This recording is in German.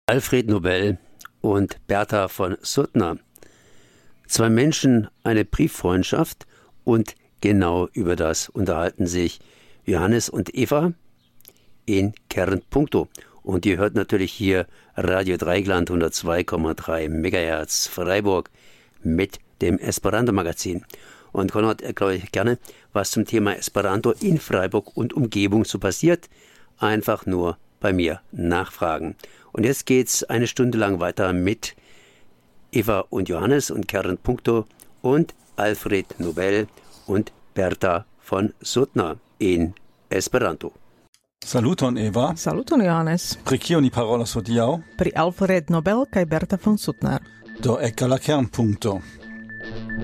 Alfred Nobel und Bertha von Suttner. Zwei Menschen, eine Brieffreundschaft, und genau über das unterhalten sich Johannes und Eva in Kernpunkto. Und ihr hört natürlich hier Radio Dreigland 102,3 MHz Freiburg mit dem Esperanto-Magazin. Und Konrad erkläre ich gerne, was zum Thema Esperanto in Freiburg und Umgebung so passiert. Einfach nur bei mir nachfragen. Und jetzt geht's eine Stunde lang weiter mit Eva und Johannes und Kernpunkto und Alfred Nobel und Bertha von Suttner in Esperanto. Saluton Eva. Saluton Johannes. Pri kio ni parolas hodiaŭ? Pri Alfred Nobel kaj Bertha von Suttner. Do ecca la kernpunkto.